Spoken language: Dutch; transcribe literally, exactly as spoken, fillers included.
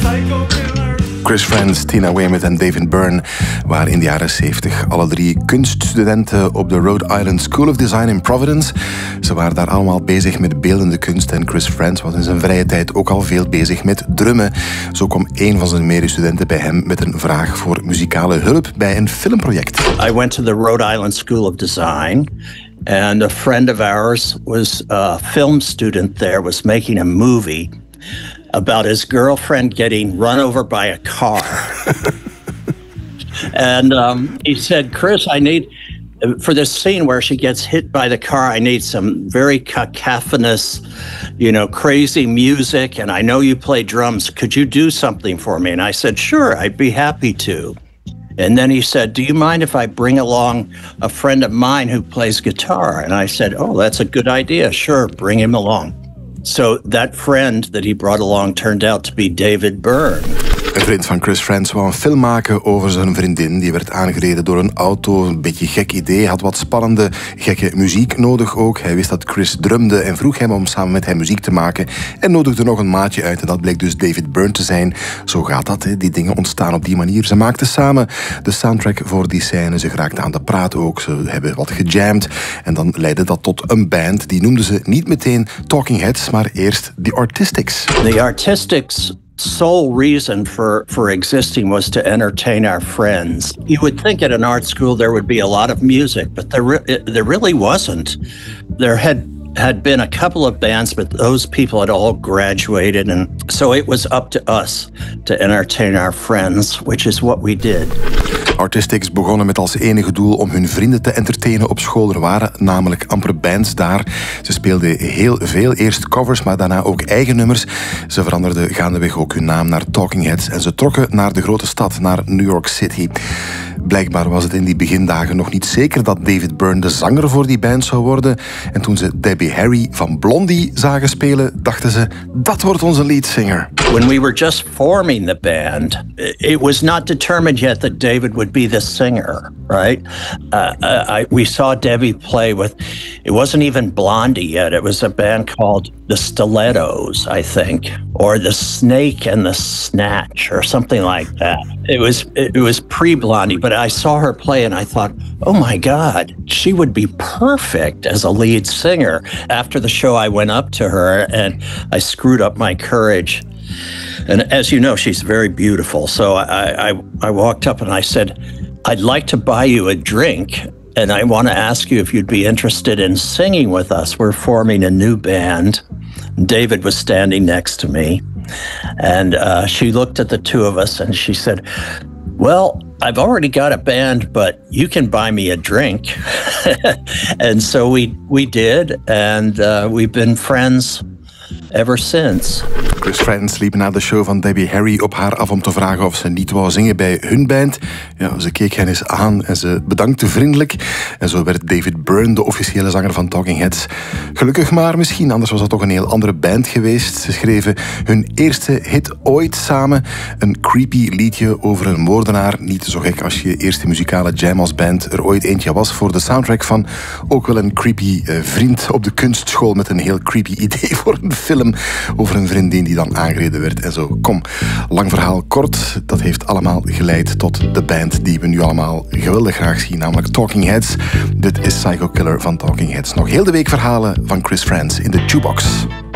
Chris Frantz, Tina Weymouth en David Byrne waren in de jaren zeventig alle drie kunststudenten op de Rhode Island School of Design in Providence. Ze waren daar allemaal bezig met beeldende kunst en Chris Frantz was in zijn vrije tijd ook al veel bezig met drummen. Zo kwam een van zijn medestudenten bij hem met een vraag voor muzikale hulp bij een filmproject. I went to the Rhode Island School of Design. And a friend of ours was a film student there, was making a movie about his girlfriend getting run over by a car. And um, he said, Chris, I need, for this scene where she gets hit by the car, I need some very cacophonous, you know, crazy music. And I know you play drums. Could you do something for me? And I said, sure, I'd be happy to. And then he said, do you mind if I bring along a friend of mine who plays guitar? And I said, oh, that's a good idea. Sure, bring him along. So that friend that he brought along turned out to be David Byrne. Een vriend van Chris Frantz wou een film maken over zijn vriendin. Die werd aangereden door een auto. Een beetje gek idee. Had wat spannende, gekke muziek nodig ook. Hij wist dat Chris drumde en vroeg hem om samen met hem muziek te maken. En nodigde nog een maatje uit. En dat bleek dus David Byrne te zijn. Zo gaat dat, hè. Die dingen ontstaan op die manier. Ze maakten samen de soundtrack voor die scène. Ze geraakten aan de praat ook. Ze hebben wat gejamd. En dan leidde dat tot een band. Die noemden ze niet meteen Talking Heads, maar eerst The Artistics. The Artistics sole reason for, for existing was to entertain our friends. You would think at an art school there would be a lot of music, but there, re- there really wasn't. There had had been a couple of bands, but those people had all graduated, and so it was up to us to entertain our friends, which is what we did. Artistics begonnen met als enige doel om hun vrienden te entertainen op school. Er waren namelijk amper bands daar. Ze speelden heel veel, eerst covers, maar daarna ook eigen nummers. Ze veranderden gaandeweg ook hun naam naar Talking Heads en ze trokken naar de grote stad, naar New York City. Blijkbaar was het in die begindagen nog niet zeker dat David Byrne de zanger voor die band zou worden. En toen ze Debbie Harry van Blondie zagen spelen, dachten ze, dat wordt onze leadsinger. When we were just forming the band, it was not determined yet that David would be the singer, right? Uh, I, we saw Debbie play with, it wasn't even Blondie yet. It was a band called The Stilettos, I think, or The Snake and the Snatch, or something like that. It was it was pre-Blondie, but I saw her play and I thought, oh my God, she would be perfect as a lead singer. After the show, I went up to her and I screwed up my courage. And as you know, she's very beautiful. So I, I, I walked up and I said, I'd like to buy you a drink. And I want to ask you if you'd be interested in singing with us. We're forming a new band. David was standing next to me. And uh, she looked at the two of us and she said, well, I've already got a band, but you can buy me a drink. And so we, we did. And uh, we've been friends ever since. Chris Frantz liep na de show van Debbie Harry op haar af om te vragen of ze niet wou zingen bij hun band. Ja, ze keek hen eens aan en ze bedankte vriendelijk. En zo werd David Byrne de officiële zanger van Talking Heads. Gelukkig maar misschien, anders was dat toch een heel andere band geweest. Ze schreven hun eerste hit ooit samen. Een creepy liedje over een moordenaar. Niet zo gek als je eerste muzikale jam als band er ooit eentje was voor de soundtrack van ook wel een creepy uh, vriend op de kunstschool met een heel creepy idee voor een film over een vriendin die dan aangereden werd en zo. Kom, lang verhaal kort, dat heeft allemaal geleid tot de band die we nu allemaal geweldig graag zien, namelijk Talking Heads. Dit is Psycho Killer van Talking Heads. Nog heel de week verhalen van Chris Frantz in de Jukebox.